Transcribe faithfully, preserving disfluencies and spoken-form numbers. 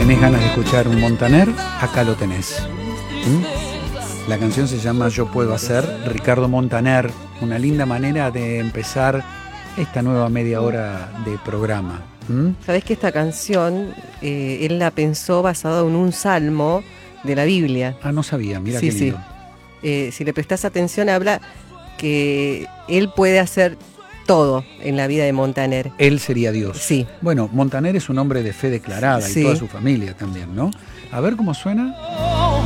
¿Tenés ganas de escuchar un Montaner? Acá lo tenés. ¿Mm? La canción se llama Yo Puedo Hacer, Ricardo Montaner. Una linda manera de empezar esta nueva media hora de programa. ¿Mm? Sabés que esta canción eh, él la pensó basada en un salmo de la Biblia. Ah, no sabía, mira sí, qué lindo. Sí. Eh, si le prestás atención, habla que él puede hacer todo en la vida de Montaner. Él sería Dios. Sí. Bueno, Montaner es un hombre de fe declarada Sí. y toda su familia también, ¿no? A ver cómo suena.